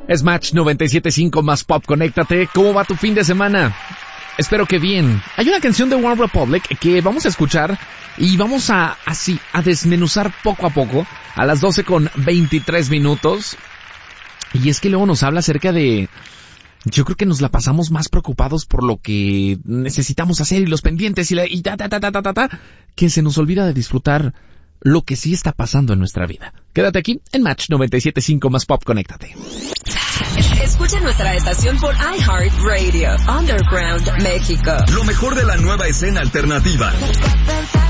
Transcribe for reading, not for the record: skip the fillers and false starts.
Es Match 97.5 más Pop. Conéctate. ¿Cómo va tu fin de semana? Espero que bien. Hay una canción de One Republic que vamos a escuchar y vamos a desmenuzar poco a poco a las 12:23. Y es que luego nos habla acerca de... Yo creo que nos la pasamos más preocupados por lo que necesitamos hacer y los pendientes que se nos olvida de disfrutar lo que sí está pasando en nuestra vida. Quédate aquí en Match 97.5 más Pop. Conéctate. Escucha nuestra estación por iHeartRadio, Underground México. Lo mejor de la nueva escena alternativa.